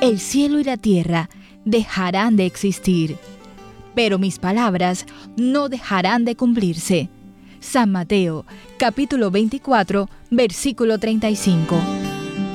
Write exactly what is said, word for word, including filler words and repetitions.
el cielo y la tierra dejarán de existir, pero mis palabras no dejarán de cumplirse. San Mateo, capítulo veinticuatro, versículo treinta y cinco.